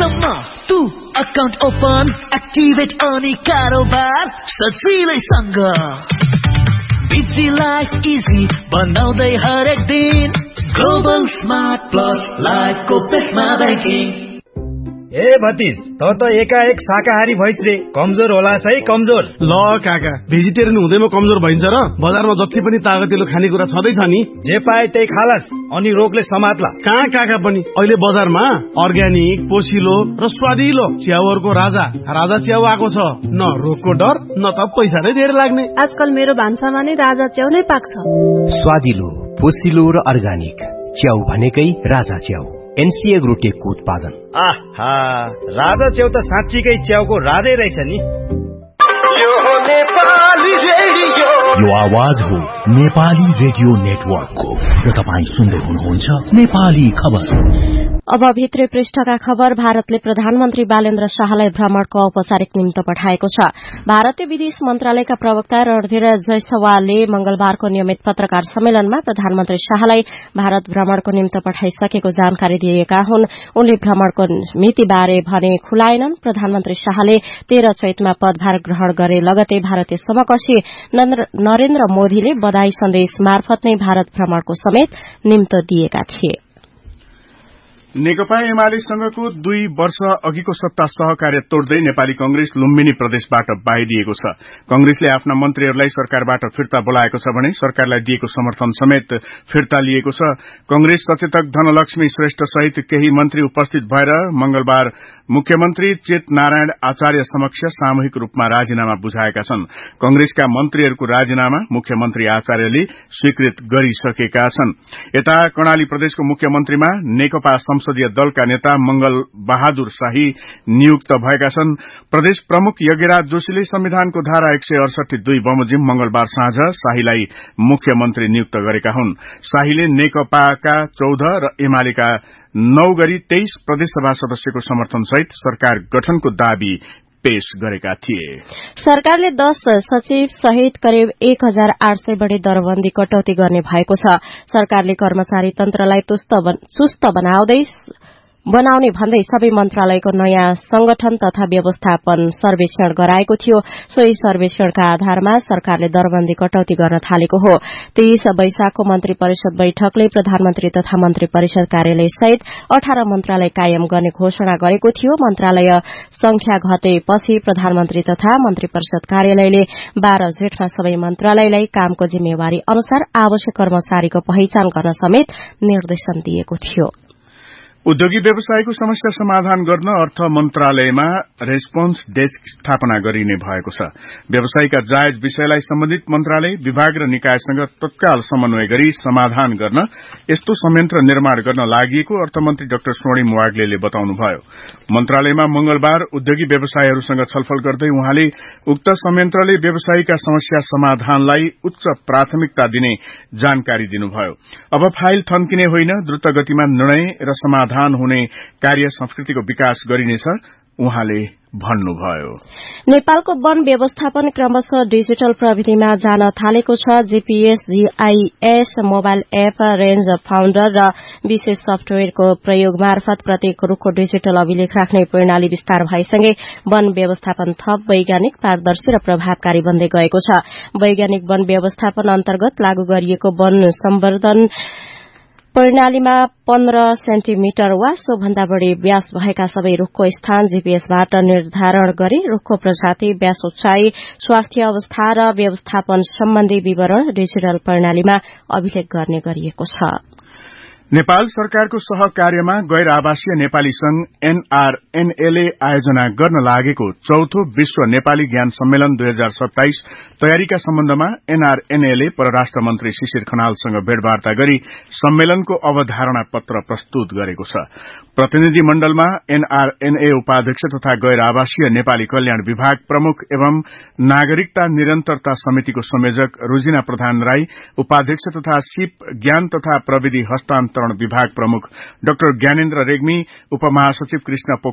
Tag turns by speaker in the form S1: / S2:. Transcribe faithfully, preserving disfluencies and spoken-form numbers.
S1: सम्म तू account open activate अनि कारोबार सजिलैसँग बिजी लाइफ इजी बनाउँदै हरेक दिन ग्लोबल स्मार्ट प्लस लाइफको बेस्टमा ब्याङ्किङ।
S2: ए भतिज त त एकाएक शाकाहारी भइस रे, कमजोर होला है कमजोर।
S3: ल काका, भेजिटेरियन हुँदैमा कमजोर भइन्छ र? बजारमा जति पनि तागतिलो खानेकुरा छँदैछ नि,
S2: जे पाए त्यही खालास अनि रोगले समात्ला।
S3: कहाँ काका पनि अहिले बजारमा अर्ग्यानिक पोसिलो र स्वादिलो च्याउहरूको राजा राजा च्याउ आएको छ। न रोगको डर न त पैसा नै धेरै लाग्ने।
S4: आजकल मेरो भान्सामा नै राजा च्याउ नै पाक्छ।
S5: स्वादिलो पोसिलो र अर्ग्यानिक च्याउ भनेकै राजा च्याउ, एनसीए ग्रुटेकको उत्पादन।
S2: आहा, राजा च्याउ त साँच्चीकै च्याउको राजै रहेछ नि।
S6: यो हो नेपाली रेडियो,
S7: यो आवाज हो नेपाली रेडियो नेटवर्कको र तपाईँ सुन्दै हुनुहुन्छ नेपाली खबर।
S8: अब भित्री पृष्ठका खबर। भारतले प्रधानमन्त्री बालेन्द्र शाहलाई भ्रमणको औपचारिक निम्तो पठाएको छ। भारतीय विदेश मन्त्रालयका प्रवक्ता रणधीर जयसवालले मंगलबारको नियमित पत्रकार सम्मेलनमा प्रधानमन्त्री शाहलाई भारत भ्रमणको निम्तो पठाइसकेको जानकारी दिएका हुन्। उनले भ्रमणको मितिबारे भने खुलाएनन्। प्रधानमन्त्री शाहले तेह्र चैतमा पदभार ग्रहण गरे लगतै भारतीय समकक्षी नरेन्द्र मोदीले बधाई सन्देश मार्फत नै भारत भ्रमणको समेत निम्तो दिएका थिए।
S9: नेकपा एमालेसँगको दुई वर्ष अघिको सत्ता सहकार्य तोड्दै नेपाली कंग्रेस लुम्बिनी प्रदेशबाट बाहिरिएको छ। कंग्रेसले आफ्ना मन्त्रीहरूलाई सरकारबाट फिर्ता बोलाएको छ भने सरकारलाई दिएको समर्थन समेत फिर्ता लिएको छ। कंग्रेस सचेतक धनलक्ष्मी श्रेष्ठ सहित केही मन्त्री उपस्थित भएर मंगलबार मुख्यमन्त्री चेत नारायण आचार्य समक्ष सामूहिक रूपमा राजीनामा बुझाएका छन्। कंग्रेसका मन्त्रीहरूको राजीनामा मुख्यमन्त्री आचार्यले स्वीकृत गरिसकेका छन्। यता कर्णाली प्रदेशको मुख्यमन्त्रीमा नेकपा संसदीय दलका नेता मंगल बहादुर शाही नियुक्त भएका छन्। प्रदेश प्रमुख यज्ञराज जोशीले संविधानको धारा एक सय अडसठी दुई बमोजिम मंगलबार साँझ शाहीलाई मुख्यमन्त्री नियुक्त गरेका हुन्। शाहीले नेकपाका चौध र एमालेका नौ गरी तेइस प्रदेशसभा सदस्यको समर्थन सहित सरकार गठनको दावी पेश गरेका थिए।
S8: सरकारले दश सचिव सहित करिब एक हजार आठ सय बढ़ी दरबन्दी कटौती गर्ने भएको छ। सरकारले कर्मचारी तन्त्रलाई चुस्त बनाउँदै बनाउने भन्दै सबै मन्त्रालयको नयाँ संगठन तथा व्यवस्थापन सर्वेक्षण गराएको थियो। सोही सर्वेक्षणका आधारमा सरकारले दरबन्दी कटौती गर्न थालेको हो। तेइस वैशाखको मन्त्री परिषद बैठकले प्रधानमन्त्री तथा मन्त्री परिषद कार्यालय सहित अठारह मन्त्रालय कायम गर्ने घोषणा गरेको थियो। मन्त्रालय संख्या घटेपछि प्रधानमन्त्री तथा मन्त्री परिषद कार्यालयले बाह्र जेठमा सबै मन्त्रालयलाई कामको जिम्मेवारी अनुसार आवश्यक कर्मचारीको पहिचान गर्न समेत निर्देशन दिएको थियो।
S9: उद्योगी व्यवसायको समस्या समाधान गर्न अर्थ मन्त्रालयमा रेस्पोन्स डेस्क स्थापना गरिने भएको छ। व्यवसायीका जायज विषयलाई सम्बन्धित मन्त्रालय विभाग र निकायसँग तत्काल समन्वय गरी समाधान गर्न यस्तो संयन्त्र निर्माण गर्न लागि अर्थमन्त्री डाक्टर स्वर्णिम वाग्लेले बताउनुभयो। मन्त्रालयमा मंगलबार उद्योगी व्यवसायीहरूसँग छलफल गर्दै उहाँले उक्त संयन्त्रले व्यवसायीका समस्या समाधानलाई उच्च प्राथमिकता दिने जानकारी दिनुभयो। अब फाइल थन्किने होइन, द्रुत गतिमा निर्णय र समाधान हुने कार्य संस्कृतिको विकास गरिनेछ उहाँले भन्नुभयो।
S8: नेपालको वन व्यवस्थापन क्रमशः डिजिटल प्रविधिमा जान थालेको छ। GPS, GIS, mobile app, range founder र विशेष सफ्टवेयरको प्रयोग मार्फत प्रत्येक रूखको डिजिटल अभिलेख राख्ने प्रणाली विस्तार भएसँगै वन व्यवस्थापन थप वैज्ञानिक, पारदर्शी र प्रभावकारी बन्दै गएको छ। वैज्ञानिक वन व्यवस्थापन अन्तर्गत लागू गरिएको वन सम्वर्धन प्रणालीमा पन्ध्र सेन्टिमिटर वा सोभन्दा बढ़ी व्यास भएका सबै रूखको स्थान जीपीएसबाट निर्धारण गरी रूखको प्रजाति, व्यास, उचाइ, स्वास्थ्य अवस्था र व्यवस्थापन सम्बन्धी विवरण डिजिटल प्रणालीमा अभिलेख गर्ने गरिएको छ।
S9: नेपाल सरकारको सहकार्यमा गैर आवासीय नेपाली संघ एनआरएनएले आयोजना गर्न लागेको चौथो विश्व नेपाली ज्ञान सम्मेलन दुई हजार सत्ताइस तयारीका सम्बन्धमा एनआरएनएले परराष्ट्र मन्त्री शिशिर खनालसँग भेटवार्ता गरी सम्मेलनको अवधारणा पत्र प्रस्तुत गरेको छ। प्रतिनिधि मण्डलमा एनआरएनए उपाध्यक्ष तथा गैर आवासीय नेपाली कल्याण विभाग प्रमुख एवं नागरिकता निरन्तरता समितिको संयोजक रुजिना प्रधान राई, उपाध्यक्ष तथा सिप ज्ञान तथा प्रविधि हस्तान्तरण विभाग प्रमुख डाक्टर ज्ञानेन्द्र रेग्मी, उपमहासचिव कृष्ण